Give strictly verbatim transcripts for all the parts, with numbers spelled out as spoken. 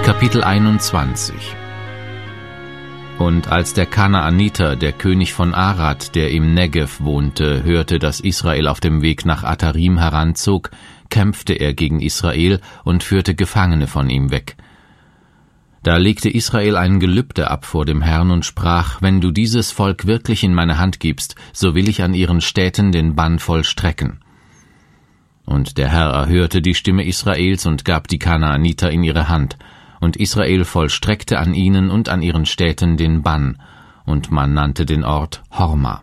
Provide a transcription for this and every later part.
Kapitel einundzwanzig. Und als der Kanaaniter, der König von Arad, der im Negev wohnte, hörte, dass Israel auf dem Weg nach Atarim heranzog, kämpfte er gegen Israel und führte Gefangene von ihm weg. Da legte Israel ein Gelübde ab vor dem Herrn und sprach: Wenn du dieses Volk wirklich in meine Hand gibst, so will ich an ihren Städten den Bann vollstrecken. Und der Herr erhörte die Stimme Israels und gab die Kanaaniter in ihre Hand, und Israel vollstreckte an ihnen und an ihren Städten den Bann, und man nannte den Ort Horma.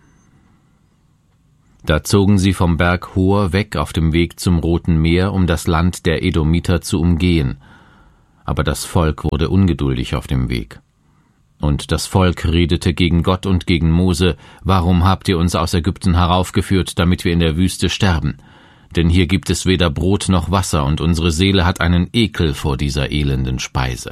Da zogen sie vom Berg Hor weg auf dem Weg zum Roten Meer, um das Land der Edomiter zu umgehen. Aber das Volk wurde ungeduldig auf dem Weg. Und das Volk redete gegen Gott und gegen Mose: Warum habt ihr uns aus Ägypten heraufgeführt, damit wir in der Wüste sterben? Denn hier gibt es weder Brot noch Wasser, und unsere Seele hat einen Ekel vor dieser elenden Speise.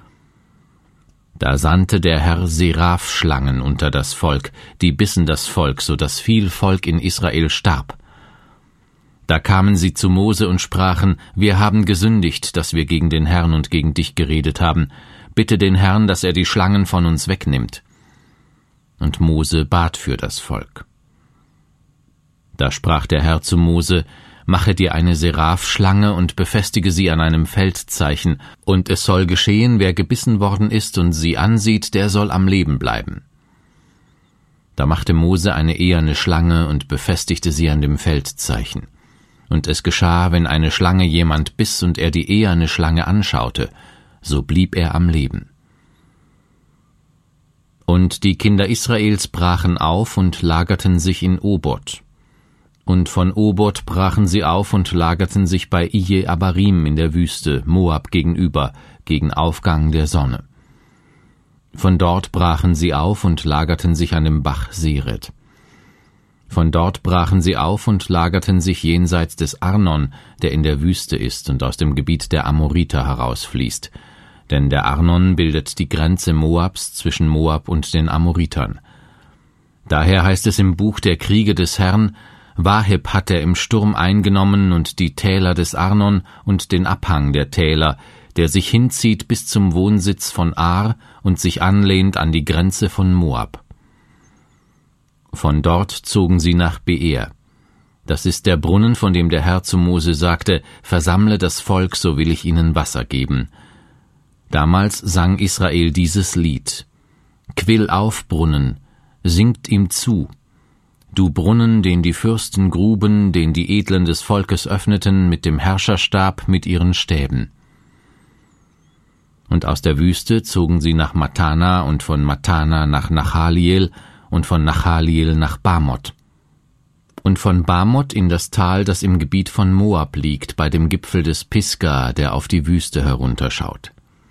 Da sandte der Herr Seraphschlangen unter das Volk, die bissen das Volk, so dass viel Volk in Israel starb. Da kamen sie zu Mose und sprachen: Wir haben gesündigt, dass wir gegen den Herrn und gegen dich geredet haben. Bitte den Herrn, dass er die Schlangen von uns wegnimmt. Und Mose bat für das Volk. Da sprach der Herr zu Mose: Mache dir eine Seraphschlange und befestige sie an einem Feldzeichen, und es soll geschehen, wer gebissen worden ist und sie ansieht, der soll am Leben bleiben. Da machte Mose eine eherne Schlange und befestigte sie an dem Feldzeichen. Und es geschah, wenn eine Schlange jemand biss und er die eherne Schlange anschaute, so blieb er am Leben. Und die Kinder Israels brachen auf und lagerten sich in Obot. Und von Obot brachen sie auf und lagerten sich bei Ije Abarim in der Wüste, Moab gegenüber, gegen Aufgang der Sonne. Von dort brachen sie auf und lagerten sich an dem Bach Seret. Von dort brachen sie auf und lagerten sich jenseits des Arnon, der in der Wüste ist und aus dem Gebiet der Amoriter herausfließt. Denn der Arnon bildet die Grenze Moabs zwischen Moab und den Amoritern. Daher heißt es im Buch der Kriege des Herrn: Waheb hat er im Sturm eingenommen und die Täler des Arnon und den Abhang der Täler, der sich hinzieht bis zum Wohnsitz von Ar und sich anlehnt an die Grenze von Moab. Von dort zogen sie nach Beer. Das ist der Brunnen, von dem der Herr zu Mose sagte: Versammle das Volk, so will ich ihnen Wasser geben. Damals sang Israel dieses Lied: Quill auf, Brunnen, singt ihm zu. Du Brunnen, den die Fürsten gruben, den die Edlen des Volkes öffneten mit dem Herrscherstab mit ihren Stäben. Und aus der Wüste zogen sie nach Matana und von Matana nach Nachaliel und von Nachaliel nach Bamoth. Und von Bamoth in das Tal, das im Gebiet von Moab liegt, bei dem Gipfel des Pisga, der auf die Wüste herunterschaut.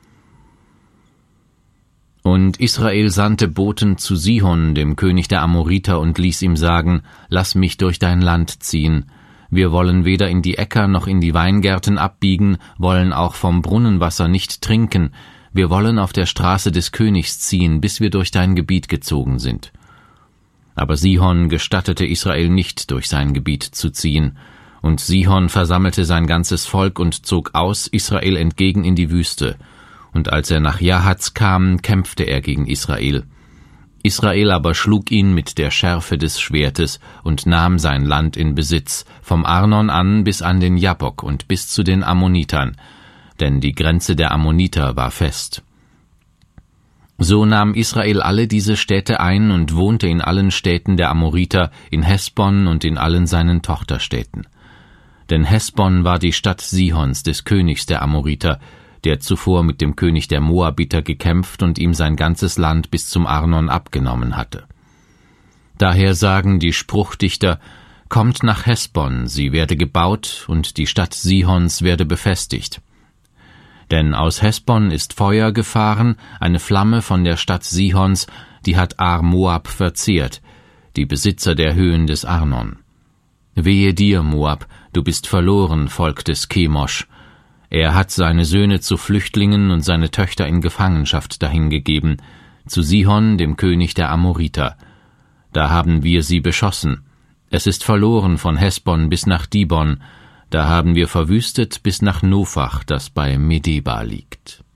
Und Israel sandte Boten zu Sihon, dem König der Amoriter, und ließ ihm sagen: Lass mich durch dein Land ziehen. Wir wollen weder in die Äcker noch in die Weingärten abbiegen, wollen auch vom Brunnenwasser nicht trinken. Wir wollen auf der Straße des Königs ziehen, bis wir durch dein Gebiet gezogen sind. Aber Sihon gestattete Israel nicht, durch sein Gebiet zu ziehen. Und Sihon versammelte sein ganzes Volk und zog aus Israel entgegen in die Wüste. Und als er nach Jahaz kam, kämpfte er gegen Israel. Israel aber schlug ihn mit der Schärfe des Schwertes und nahm sein Land in Besitz, vom Arnon an bis an den Jabbok und bis zu den Ammonitern, denn die Grenze der Ammoniter war fest. So nahm Israel alle diese Städte ein und wohnte in allen Städten der Amoriter, in Hesbon und in allen seinen Tochterstädten. Denn Hesbon war die Stadt Sihons, des Königs der Amoriter, der zuvor mit dem König der Moabiter gekämpft und ihm sein ganzes Land bis zum Arnon abgenommen hatte. Daher sagen die Spruchdichter: Kommt nach Hesbon, sie werde gebaut, und die Stadt Sihons werde befestigt. Denn aus Hesbon ist Feuer gefahren, eine Flamme von der Stadt Sihons, die hat Ar Moab verzehrt, die Besitzer der Höhen des Arnon. Wehe dir, Moab, du bist verloren, Volk des Chemosh. Er hat seine Söhne zu Flüchtlingen und seine Töchter in Gefangenschaft dahingegeben, zu Sihon, dem König der Amoriter. Da haben wir sie beschossen. Es ist verloren von Hesbon bis nach Dibon, da haben wir verwüstet bis nach Nophach, das bei Medeba liegt.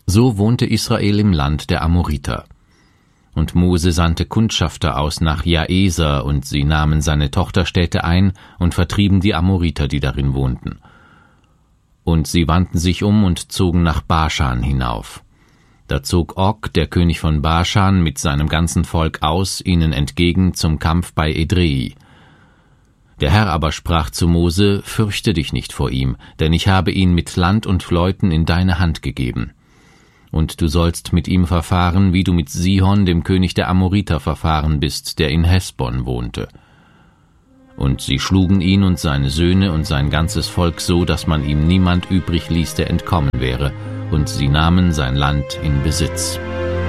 So wohnte Israel im Land der Amoriter. Und Mose sandte Kundschafter aus nach Jaeser, und sie nahmen seine Tochterstädte ein und vertrieben die Amoriter, die darin wohnten. Und sie wandten sich um und zogen nach Baschan hinauf. Da zog Og, der König von Baschan, mit seinem ganzen Volk aus, ihnen entgegen zum Kampf bei Edrei. Der Herr aber sprach zu Mose: Fürchte dich nicht vor ihm, denn ich habe ihn mit Land und Leuten in deine Hand gegeben. Und du sollst mit ihm verfahren, wie du mit Sihon, dem König der Amoriter, verfahren bist, der in Hesbon wohnte. Und sie schlugen ihn und seine Söhne und sein ganzes Volk so, dass man ihm niemand übrig ließ, der entkommen wäre, und sie nahmen sein Land in Besitz.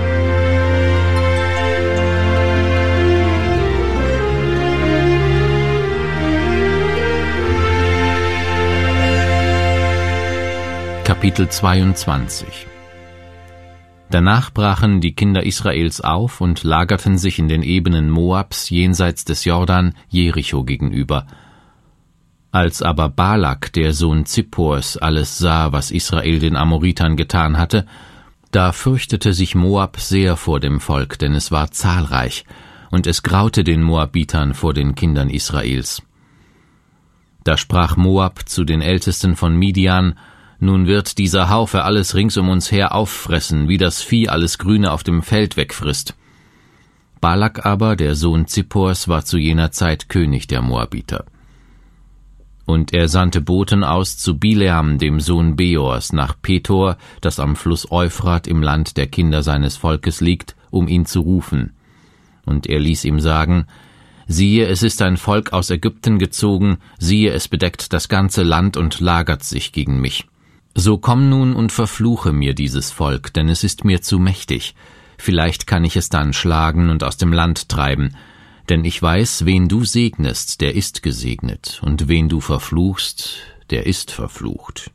Kapitel zweiundzwanzig. Danach brachen die Kinder Israels auf und lagerten sich in den Ebenen Moabs jenseits des Jordan Jericho gegenüber. Als aber Balak, der Sohn Zippors, alles sah, was Israel den Amoritern getan hatte, da fürchtete sich Moab sehr vor dem Volk, denn es war zahlreich, und es graute den Moabitern vor den Kindern Israels. Da sprach Moab zu den Ältesten von Midian: Nun wird dieser Haufe alles rings um uns her auffressen, wie das Vieh alles Grüne auf dem Feld wegfrisst. Balak aber, der Sohn Zippors, war zu jener Zeit König der Moabiter. Und er sandte Boten aus zu Bileam, dem Sohn Beors, nach Petor, das am Fluss Euphrat im Land der Kinder seines Volkes liegt, um ihn zu rufen. Und er ließ ihm sagen: Siehe, es ist ein Volk aus Ägypten gezogen, siehe, es bedeckt das ganze Land und lagert sich gegen mich. So komm nun und verfluche mir dieses Volk, denn es ist mir zu mächtig. Vielleicht kann ich es dann schlagen und aus dem Land treiben. Denn ich weiß, wen du segnest, der ist gesegnet, und wen du verfluchst, der ist verflucht.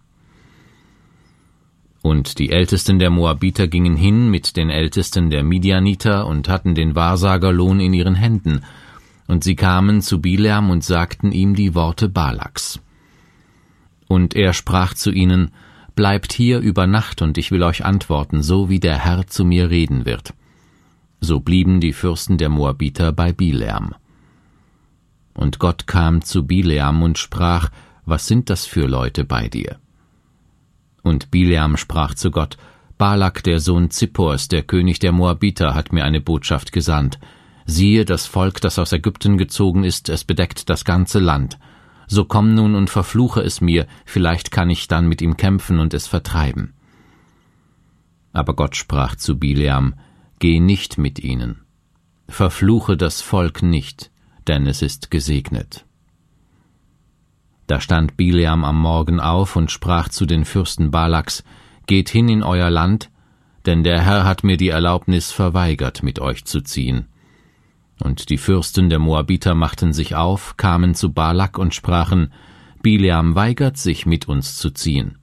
Und die Ältesten der Moabiter gingen hin mit den Ältesten der Midianiter und hatten den Wahrsagerlohn in ihren Händen. Und sie kamen zu Bileam und sagten ihm die Worte Balaks. Und er sprach zu ihnen: Bleibt hier über Nacht, und ich will euch antworten, so wie der Herr zu mir reden wird. So blieben die Fürsten der Moabiter bei Bileam. Und Gott kam zu Bileam und sprach: Was sind das für Leute bei dir? Und Bileam sprach zu Gott: Balak, der Sohn Zippors, der König der Moabiter, hat mir eine Botschaft gesandt. Siehe, das Volk, das aus Ägypten gezogen ist, es bedeckt das ganze Land. So komm nun und verfluche es mir, vielleicht kann ich dann mit ihm kämpfen und es vertreiben. Aber Gott sprach zu Bileam: Geh nicht mit ihnen. Verfluche das Volk nicht, denn es ist gesegnet. Da stand Bileam am Morgen auf und sprach zu den Fürsten Balaks: Geht hin in euer Land, denn der Herr hat mir die Erlaubnis verweigert, mit euch zu ziehen. Und die Fürsten der Moabiter machten sich auf, kamen zu Balak und sprachen: Bileam weigert sich, mit uns zu ziehen.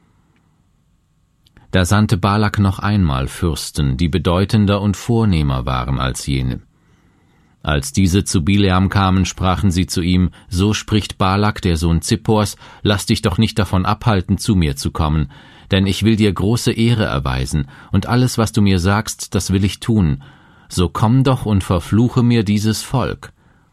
Da sandte Balak noch einmal Fürsten, die bedeutender und vornehmer waren als jene. Als diese zu Bileam kamen, sprachen sie zu ihm: So spricht Balak, der Sohn Zippors: Lass dich doch nicht davon abhalten, zu mir zu kommen, denn ich will dir große Ehre erweisen, und alles, was du mir sagst, das will ich tun. So komm doch und verfluche mir dieses Volk.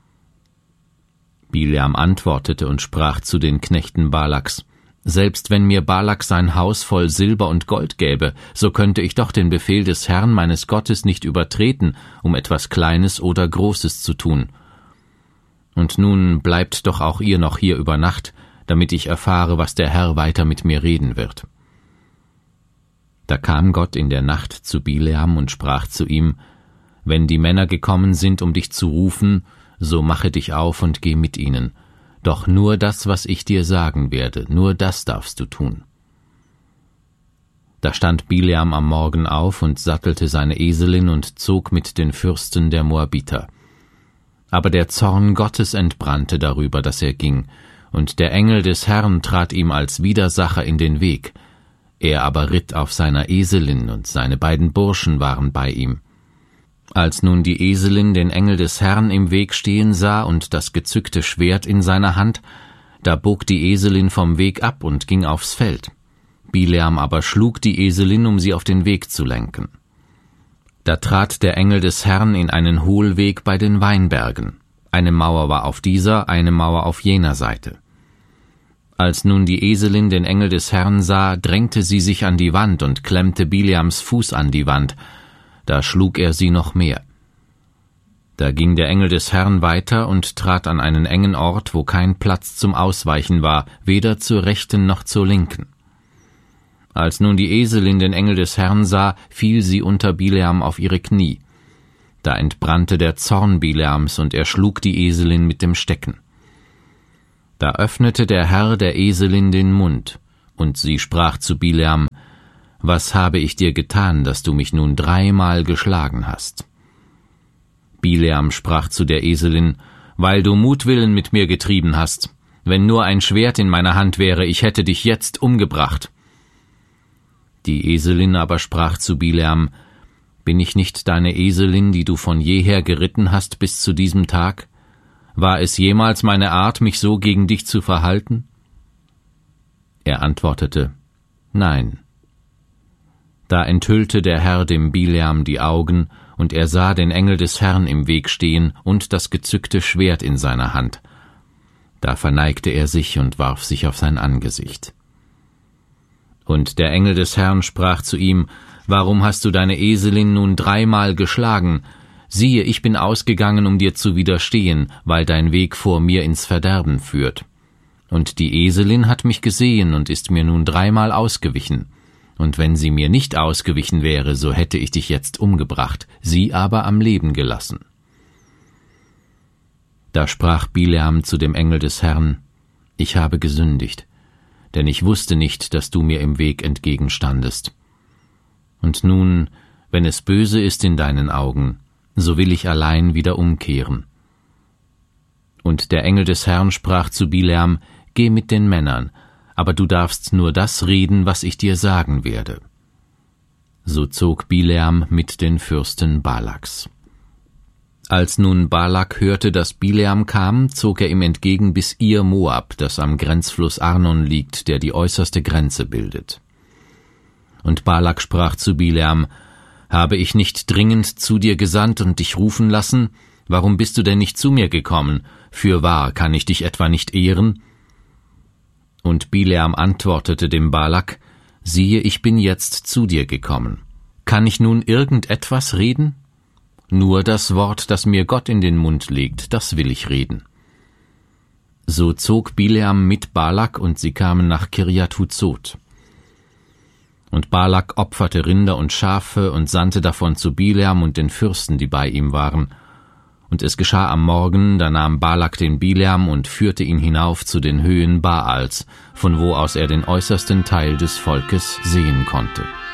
Bileam antwortete und sprach zu den Knechten Balaks: Selbst wenn mir Balak sein Haus voll Silber und Gold gäbe, so könnte ich doch den Befehl des Herrn meines Gottes nicht übertreten, um etwas Kleines oder Großes zu tun. Und nun bleibt doch auch ihr noch hier über Nacht, damit ich erfahre, was der Herr weiter mit mir reden wird. Da kam Gott in der Nacht zu Bileam und sprach zu ihm: Wenn die Männer gekommen sind, um dich zu rufen, so mache dich auf und geh mit ihnen. Doch nur das, was ich dir sagen werde, nur das darfst du tun. Da stand Bileam am Morgen auf und sattelte seine Eselin und zog mit den Fürsten der Moabiter. Aber der Zorn Gottes entbrannte darüber, dass er ging, und der Engel des Herrn trat ihm als Widersacher in den Weg. Er aber ritt auf seiner Eselin, und seine beiden Burschen waren bei ihm. Als nun die Eselin den Engel des Herrn im Weg stehen sah und das gezückte Schwert in seiner Hand, da bog die Eselin vom Weg ab und ging aufs Feld. Bileam aber schlug die Eselin, um sie auf den Weg zu lenken. Da trat der Engel des Herrn in einen Hohlweg bei den Weinbergen. Eine Mauer war auf dieser, eine Mauer auf jener Seite. Als nun die Eselin den Engel des Herrn sah, drängte sie sich an die Wand und klemmte Bileams Fuß an die Wand. Da schlug er sie noch mehr. Da ging der Engel des Herrn weiter und trat an einen engen Ort, wo kein Platz zum Ausweichen war, weder zur rechten noch zur linken. Als nun die Eselin den Engel des Herrn sah, fiel sie unter Bileam auf ihre Knie. Da entbrannte der Zorn Bileams, und er schlug die Eselin mit dem Stecken. Da öffnete der Herr der Eselin den Mund, und sie sprach zu Bileam: Was habe ich dir getan, dass du mich nun dreimal geschlagen hast? Bileam sprach zu der Eselin: Weil du Mutwillen mit mir getrieben hast. Wenn nur ein Schwert in meiner Hand wäre, ich hätte dich jetzt umgebracht. Die Eselin aber sprach zu Bileam: Bin ich nicht deine Eselin, die du von jeher geritten hast bis zu diesem Tag? War es jemals meine Art, mich so gegen dich zu verhalten? Er antwortete: Nein. Da enthüllte der Herr dem Bileam die Augen, und er sah den Engel des Herrn im Weg stehen und das gezückte Schwert in seiner Hand. Da verneigte er sich und warf sich auf sein Angesicht. Und der Engel des Herrn sprach zu ihm: Warum hast du deine Eselin nun dreimal geschlagen? Siehe, ich bin ausgegangen, um dir zu widerstehen, weil dein Weg vor mir ins Verderben führt. Und die Eselin hat mich gesehen und ist mir nun dreimal ausgewichen. Und wenn sie mir nicht ausgewichen wäre, so hätte ich dich jetzt umgebracht, sie aber am Leben gelassen. Da sprach Bileam zu dem Engel des Herrn: Ich habe gesündigt, denn ich wusste nicht, dass du mir im Weg entgegenstandest. Und nun, wenn es böse ist in deinen Augen, so will ich allein wieder umkehren. Und der Engel des Herrn sprach zu Bileam: Geh mit den Männern, aber du darfst nur das reden, was ich dir sagen werde. So zog Bileam mit den Fürsten Balaks. Als nun Balak hörte, dass Bileam kam, zog er ihm entgegen bis Ir Moab, das am Grenzfluss Arnon liegt, der die äußerste Grenze bildet. Und Balak sprach zu Bileam: Habe ich nicht dringend zu dir gesandt und dich rufen lassen? Warum bist du denn nicht zu mir gekommen? Fürwahr, kann ich dich etwa nicht ehren? Und Bileam antwortete dem Balak: Siehe, ich bin jetzt zu dir gekommen. Kann ich nun irgendetwas reden? Nur das Wort, das mir Gott in den Mund legt, das will ich reden. So zog Bileam mit Balak, und sie kamen nach Kirjat Huzot. Und Balak opferte Rinder und Schafe und sandte davon zu Bileam und den Fürsten, die bei ihm waren. Und es geschah am Morgen, da nahm Balak den Bileam und führte ihn hinauf zu den Höhen Baals, von wo aus er den äußersten Teil des Volkes sehen konnte.